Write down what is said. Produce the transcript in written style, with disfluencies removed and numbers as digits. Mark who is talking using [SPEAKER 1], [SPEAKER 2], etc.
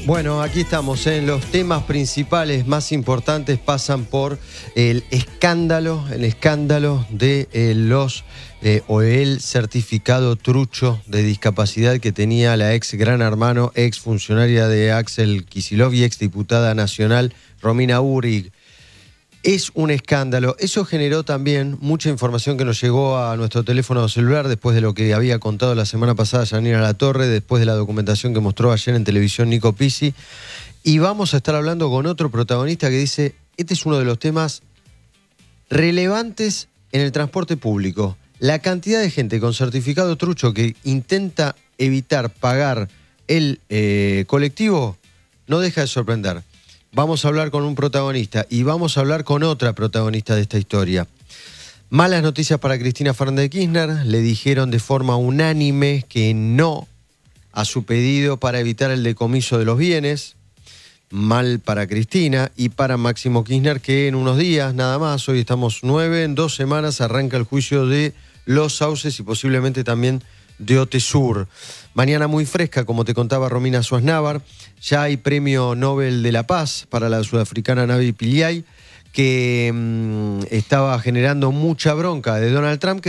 [SPEAKER 1] Bueno, aquí estamos, ¿eh? Los temas principales más importantes pasan por el escándalo de el certificado trucho de discapacidad que tenía la ex Gran Hermano, ex funcionaria de Axel Kicillof y ex diputada nacional Romina Uhrig. Es un escándalo. Eso generó también mucha información que nos llegó a nuestro teléfono celular después de lo que había contado la semana pasada Yanira Latorre, después de la documentación que mostró ayer en televisión Nico Pizzi. Y vamos a estar hablando con otro protagonista que dice, este es uno de los temas relevantes en el transporte público. La cantidad de gente con certificado trucho que intenta evitar pagar el colectivo no deja de sorprender. Vamos a hablar con un protagonista y vamos a hablar con otra protagonista de esta historia. Malas noticias para Cristina Fernández de Kirchner. Le dijeron de forma unánime que no a su pedido para evitar el decomiso de los bienes. Mal para Cristina y para Máximo Kirchner, que en unos días nada más, hoy estamos 9, en 2 semanas arranca el juicio de Los Sauces y posiblemente también de Otesur. Mañana muy fresca, como te contaba Romina Swaznavar. Ya hay premio Nobel de la Paz para la sudafricana Navi Pillay, que estaba generando mucha bronca de Donald Trump, que